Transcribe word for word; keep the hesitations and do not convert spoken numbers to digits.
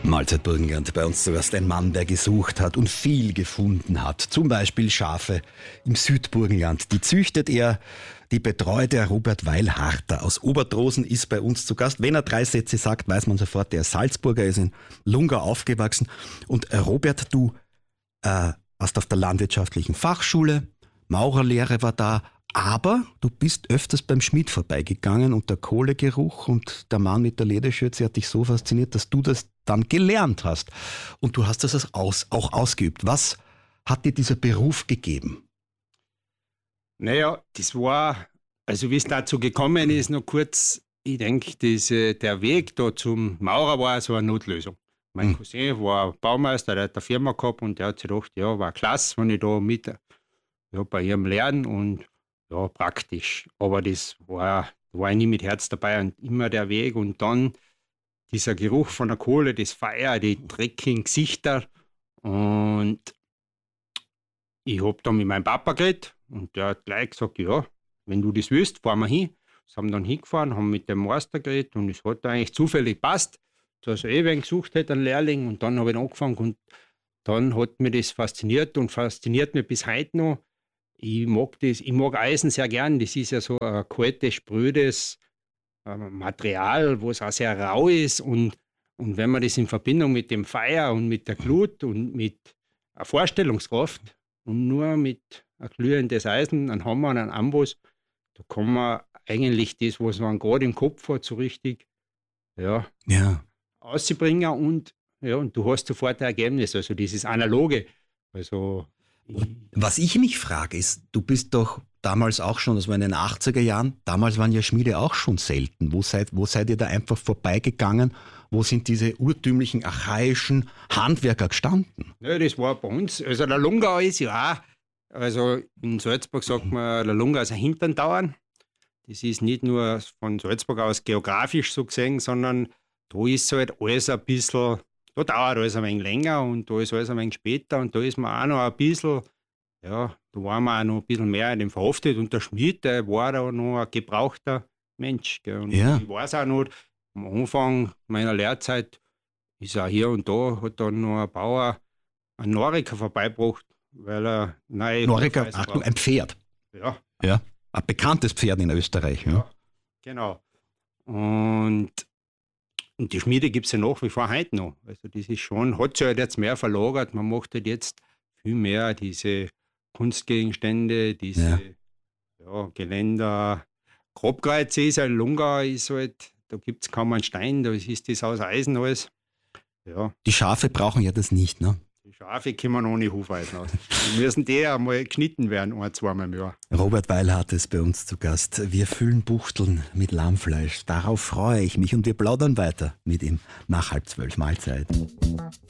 Mahlzeit Burgenland, bei uns zuerst ein Mann, der gesucht hat und viel gefunden hat. Zum Beispiel Schafe im Südburgenland. Die züchtet er, die betreut er. Robert Weilharter aus Obertrosen ist bei uns zu Gast. Wenn er drei Sätze sagt, weiß man sofort, der ist Salzburger, ist in Lungau aufgewachsen. Und Robert, du äh, warst auf der landwirtschaftlichen Fachschule, Maurerlehre war da, aber du bist öfters beim Schmied vorbeigegangen und der Kohlegeruch und der Mann mit der Lederschürze hat dich so fasziniert, dass du das dann gelernt hast. Und du hast das aus, auch ausgeübt. Was hat dir dieser Beruf gegeben? Naja, das war, also wie es dazu gekommen ist, noch kurz, ich denke, diese, der Weg da zum Maurer war so eine Notlösung. Mein hm. Cousin war Baumeister, der hat eine Firma gehabt und der hat sich gedacht, ja, war klasse, wenn ich da mit ja, bei ihm lernen und ja, praktisch. Aber das war, war ich nie mit Herz dabei und immer der Weg. Und dann dieser Geruch von der Kohle, das Feuer, die dreckigen Gesichter. Und ich habe dann mit meinem Papa geredet und der hat gleich gesagt, ja, wenn du das willst, fahren wir hin. Sie haben dann hingefahren, haben mit dem Meister geredet und es hat eigentlich zufällig gepasst, dass er eh wen gesucht hat, einen Lehrling. Und dann habe ich angefangen und dann hat mir das fasziniert und fasziniert mich bis heute noch. Ich mag das, ich mag Eisen sehr gern. Das ist ja so ein kaltes, sprödes äh, Material, wo es auch sehr rau ist. Und, und wenn man das in Verbindung mit dem Feuer und mit der Glut und mit einer Vorstellungskraft und nur mit ein glühendes Eisen, ein Hammer und ein Amboss, da kann man eigentlich das, was man gerade im Kopf hat, so richtig ja, ja. ausbringen. Und, ja, und du hast sofort ein Ergebnis. Also dieses Analoge. Also Was ich mich frage ist, du bist doch damals auch schon, das war in den achtziger Jahren, damals waren ja Schmiede auch schon selten. Wo seid, wo seid ihr da einfach vorbeigegangen? Wo sind diese urtümlichen, archaischen Handwerker gestanden? Ja, das war bei uns. Also der Lungau ist ja auch, also in Salzburg sagt man, der Lungau ist ein Hinterndauern. Das ist nicht nur von Salzburg aus geografisch so gesehen, sondern da ist halt alles ein bisschen, da dauert alles ein wenig länger und da ist alles ein wenig später und da ist man auch noch ein bisschen, ja, da waren wir auch noch ein bisschen mehr in dem verhaftet und der Schmied, der war da noch ein gebrauchter Mensch. Gell. Und ja. ich weiß auch noch, am Anfang meiner Lehrzeit ist auch hier und da, hat dann noch ein Bauer einen Noriker vorbeigebracht, weil er neue Noriker, Achtung, ein Pferd. Ja. Ja, ein bekanntes Pferd in Österreich. Ja, ja genau. Und Und die Schmiede gibt es ja nach wie vor heute noch. Also das ist schon, hat sich halt jetzt mehr verlagert. Man macht halt jetzt viel mehr diese Kunstgegenstände, diese ja. Ja, Geländer. Grobkreuz ist ein Lungau, ist halt, da gibt es kaum einen Stein, da ist das aus Eisen alles. Ja. Die Schafe brauchen ja das nicht, ne? Die Schafe kommen ohne Hufeisen aus. Die müssen die einmal geschnitten werden, ein, zweimal im Jahr. Robert Weilharter ist bei uns zu Gast. Wir füllen Buchteln mit Lammfleisch. Darauf freue ich mich und wir plaudern weiter mit ihm nach halb zwölf Mahlzeit.